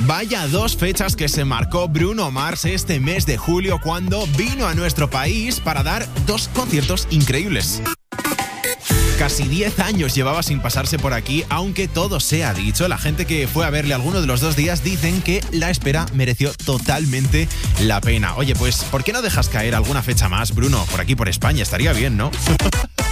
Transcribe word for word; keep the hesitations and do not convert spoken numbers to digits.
Vaya dos fechas que se marcó Bruno Mars este mes de julio cuando vino a nuestro país para dar dos conciertos increíbles. Casi diez años llevaba sin pasarse por aquí, aunque todo se ha dicho. La gente que fue a verle alguno de los dos días dicen que la espera mereció totalmente la pena. Oye, pues, ¿por qué no dejas caer alguna fecha más, Bruno? Por aquí, por España, estaría bien, ¿no?